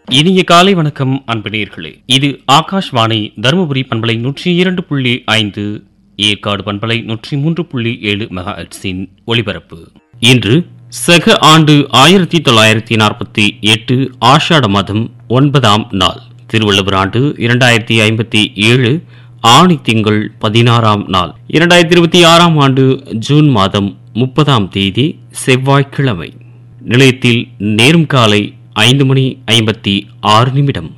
இனிய காலை வணக்கம் அன்பு நேயர்களே. இது ஆகாஷ்வாணி தருமபுரி பண்பலை 102.5, ஏற்காடு பண்பலை 103.7 மெகாஹெர்ட்ஸின் ஒலிபரப்பு. இன்று சக ஆண்டு 1948 ஆஷாட மாதம் 9ஆம் நாள், திருவள்ளுவர் ஆண்டு 2057 ஆணி திங்கள் 16ஆம் நாள், 2026ஆம் ஆண்டு ஜூன் மாதம் 30ஆம் தேதி செவ்வாய்க்கிழமை. நிலையத்தில் நேரும் காலை 5:56.